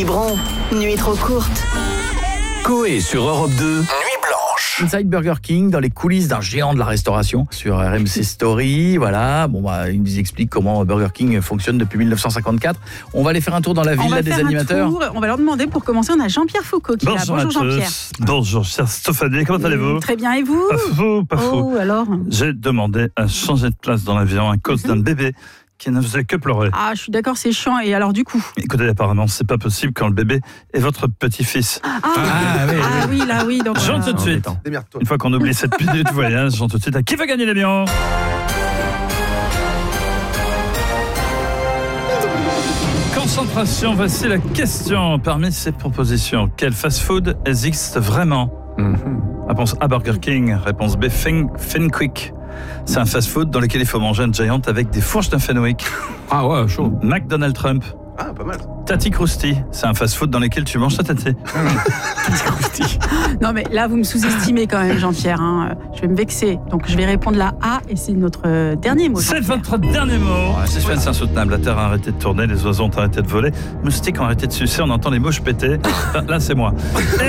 Quiberon, nuit trop courte. Coé sur Europe 2, Nuit Blanche. Inside Burger King, dans les coulisses d'un géant de la restauration, sur RMC Story. Voilà, il nous explique comment Burger King fonctionne depuis 1954. On va aller faire un tour dans la villa des animateurs. On va leur demander, pour commencer, on a Jean-Pierre Foucault qui est là. Bonjour Jean-Pierre. Bonjour chère Stéphanie, comment allez-vous? Très bien, et vous? Pas fou. Alors? J'ai demandé à changer de place dans l'avion à cause d'un bébé qui ne faisait que pleurer. Ah, je suis d'accord, c'est chiant. Et alors, du coup? Écoutez, apparemment, c'est pas possible quand le bébé est votre petit-fils. Oui. Donc, Jean, tout de suite. Une fois qu'on oublie cette minute voyage, Jean, tout de suite. À qui va gagner l'avion? Concentration, voici la question. Parmi ces propositions, quel fast-food existe vraiment? Réponse A, Burger King. Réponse B, Fenwick. C'est un fast-food dans lequel il faut manger un giant avec des fourches de Fenwick. Ah ouais, chaud. McDonald Trump. Ah, pas mal. Tati Krusty, c'est un fast-food dans lequel tu manges ta tati. Non, mais là, vous me sous-estimez quand même, Jean-Pierre. Je vais me vexer. Donc, je vais répondre la A et c'est notre dernier mot. C'est votre dernier mot. Suspense insoutenable. La terre a arrêté de tourner, les oiseaux ont arrêté de voler, les moustiques ont arrêté de sucer, on entend les mouches péter. Là, c'est moi.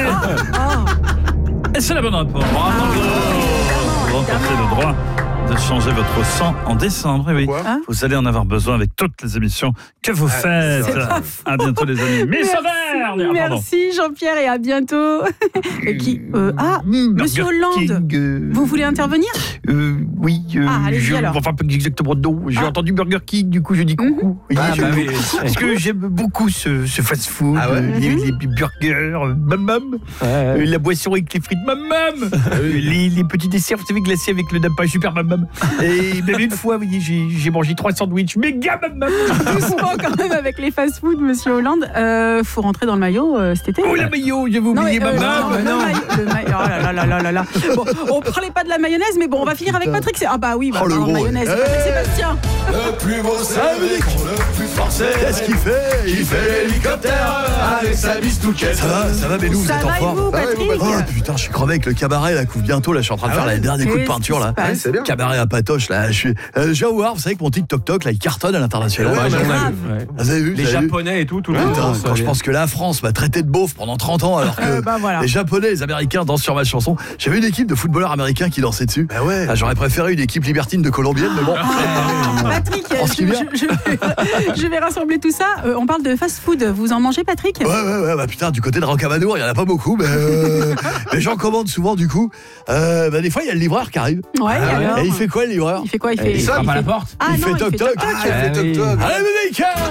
Et c'est la bonne réponse. Bravo. Vous remportez le droit de changer votre sang en décembre. Oui. Vous allez en avoir besoin avec toutes les émissions que vous faites. À bientôt les amis. Miss Auvergne. Merci Jean-Pierre et à bientôt. Monsieur Hollande, vous voulez intervenir? Oui. Allez-y alors. Enfin, pas exactement non. J'ai entendu Burger King, du coup je dis coucou. Parce que j'aime beaucoup ce fast-food, les burgers, mamam, la boisson avec les frites, mamam, les petits desserts, vous savez, glacés avec le nappage, super mamam. Et même une fois, vous voyez, j'ai mangé 3 sandwichs, méga mamam. Doucement quand même avec les fast-food, monsieur Hollande. Faut rentrer dans le maillot cet été. Oh, la maillot, je vais oublier mamam. Le maillot, oh là là. Bon, on parlait pas de la mayonnaise, mais bon, on va finir avec Patrick. Le mayonnaise. Sébastien. Le plus beau Sébastien, le plus forcé. Qu'est-ce qu'il fait? Il fait l'hélicoptère avec sa bistouquette. Ça va, Bélou, vous êtes en forme? Patrick? Oh putain, je suis crevé avec le cabaret, là, couvre bientôt, là, je suis en train de faire les derniers coups de peinture, là. C'est bien. Cabaret à patoche, là, j'ai un voir, vous savez que mon TikTok, là, il cartonne à l'international. Vous avez vu? Les Japonais et tout le monde. Quand je pense que la France m'a traité de beauf pendant 30 ans, alors que les Japonais, les Américains dansent sur ma chanson. J'avais une équipe de footballeurs américains qui dansaient dessus. J'aurais préféré une équipe libertine de colombienne, mais bon. Patrick, je vais rassembler tout ça. On parle de fast-food. Vous en mangez, Patrick? Ouais, putain, du côté de Rocamadour, il y en a pas beaucoup, mais les gens commandent souvent, du coup. Des fois, il y a le livreur qui arrive. Alors, et il fait quoi, le livreur? Il fait quoi? Il frappe à la porte. Il fait toc-toc. Il fait toc-toc. Allez,